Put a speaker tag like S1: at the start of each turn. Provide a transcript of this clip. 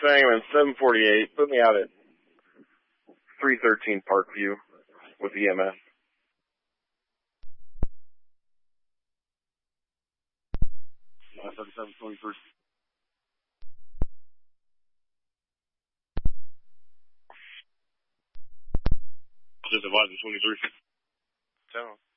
S1: Sangamon, 748. Put me out at 313 Parkview with EMS.
S2: 3723. Just advisor 23.
S1: 10.